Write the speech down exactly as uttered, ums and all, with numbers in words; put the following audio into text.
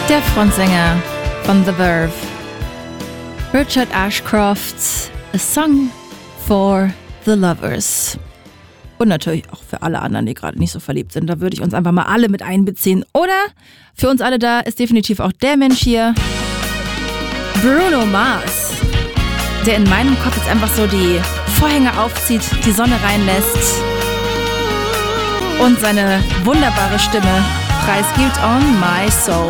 Der Frontsänger von The Verve, Richard Ashcroft, A Song for the Lovers. Und natürlich auch für alle anderen, die gerade nicht so verliebt sind. Da würde ich uns einfach mal alle mit einbeziehen. Oder für uns alle da ist definitiv auch der Mensch hier, Bruno Mars, der in meinem Kopf jetzt einfach so die Vorhänge aufzieht, die Sonne reinlässt und seine wunderbare Stimme preisgibt on my soul.